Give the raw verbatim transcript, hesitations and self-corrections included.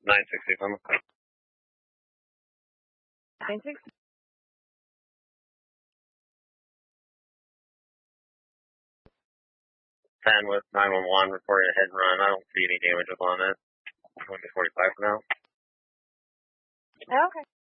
nine sixty from nine sixty. ten with nine one one reporting a hit and run. I don't see any damages on it. twenty forty-five for now. Okay.